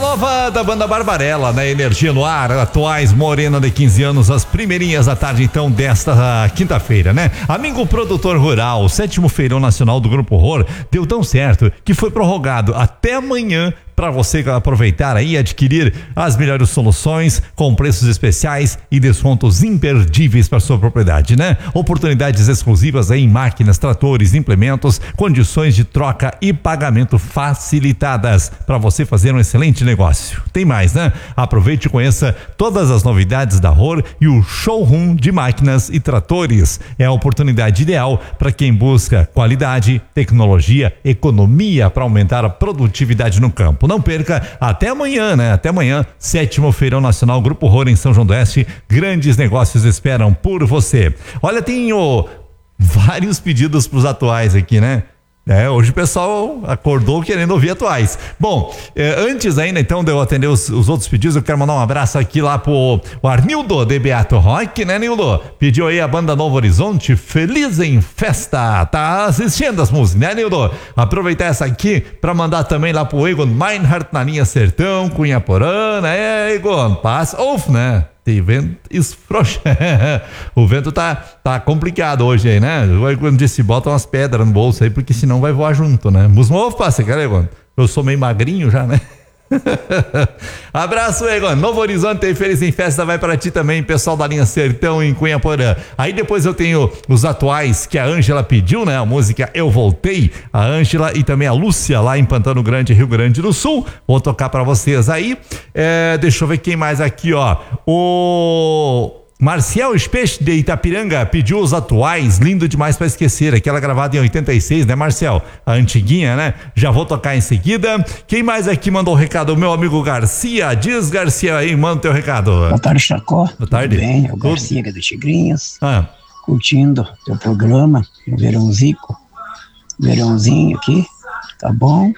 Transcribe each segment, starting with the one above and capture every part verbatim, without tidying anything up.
nova da banda Barbarella, né? Energia no ar, atuais, Morena de quinze anos, as primeirinhas da tarde então desta quinta-feira, né? Amigo produtor rural, o sétimo feirão nacional do Grupo Horror deu tão certo que foi prorrogado até amanhã para você aproveitar aí e adquirir as melhores soluções com preços especiais e descontos imperdíveis para sua propriedade, né? Oportunidades exclusivas aí em máquinas, tratores, implementos, condições de troca e pagamento facilitadas para você fazer um excelente negócio. Tem mais, né? Aproveite e conheça todas as novidades da Horror e o showroom de máquinas e tratores. É a oportunidade ideal para quem busca qualidade, tecnologia, economia para aumentar a produtividade no campo. Não perca, até amanhã, né? Até amanhã, sétimo Feirão Nacional Grupo Horror em São João do Oeste. Grandes negócios esperam por você. Olha, tenho vários pedidos pros atuais aqui, né? É, hoje o pessoal acordou querendo ouvir atuais. Bom, eh, antes ainda então de eu atender os, os outros pedidos, eu quero mandar um abraço aqui lá pro o Arnildo de Beato Rock, né, Nildo? Pediu aí a banda Novo Horizonte, Feliz em Festa. Tá assistindo as músicas, né, Nildo? Aproveitar essa aqui pra mandar também lá pro Egon Meinhardt na linha Sertão, Cunha Porã, né, Egon? Passa, off, né? Vento esfrouxa. O vento tá, tá complicado hoje aí, né? Quando disse, bota umas pedras no bolso aí, porque senão vai voar junto, né? Musmov, passa, cara, Egon. Eu sou meio magrinho já, né? Abraço, Egon. Novo Horizonte, Feliz em Festa vai para ti também, pessoal da linha Sertão em Cunha Porã. Aí depois eu tenho os atuais que a Ângela pediu, né? A música Eu Voltei, a Ângela e também a Lúcia lá em Pantano Grande, Rio Grande do Sul. Vou tocar para vocês aí. É, deixa eu ver quem mais aqui, ó. O Marcial Specht de Itapiranga pediu os atuais, lindo demais pra esquecer, aquela gravada em oitenta e seis, né, Marcial? A antiguinha, né? Já vou tocar em seguida. Quem mais aqui mandou o recado? O meu amigo Garcia. Diz, Garcia, aí, manda o teu recado. Boa tarde, Chacó. Boa tarde. Tudo bem, é o Garcia aqui do Tigrinhas. Ah. Curtindo teu programa, no verãozico, verãozinho aqui, tá bom?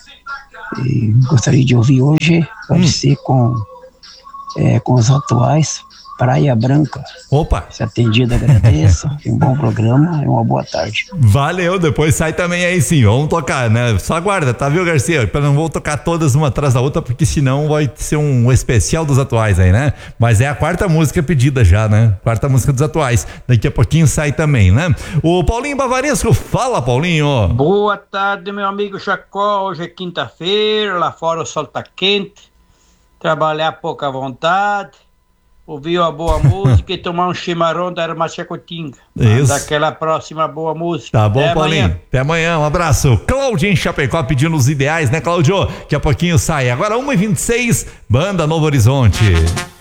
E gostaria de ouvir hoje, pode hum. ser com, é, com os atuais, Praia Branca. Opa! Se atendido, agradeço. Um bom programa e uma boa tarde. Valeu, depois sai também aí sim. Vamos tocar, né? Só aguarda, tá, viu, Garcia? Eu não vou tocar todas uma atrás da outra, porque senão vai ser um especial dos atuais aí, né? Mas é a quarta música pedida já, né? Quarta música dos atuais. Daqui a pouquinho sai também, né? O Paulinho Bavaresco, fala, Paulinho. Boa tarde, meu amigo Chacó. Hoje é quinta-feira, lá fora o sol tá quente. Trabalhar pouca vontade. Ouvir uma boa música e tomar um chimarrão da Armachacotinga. Isso. Daquela próxima boa música. Tá bom, Até Paulinho. amanhã. Até amanhã, um abraço. Claudinho em Chapecó pedindo os ideais, né, Claudio? Daqui a pouquinho sai. Agora uma e vinte e seis, Banda Novo Horizonte.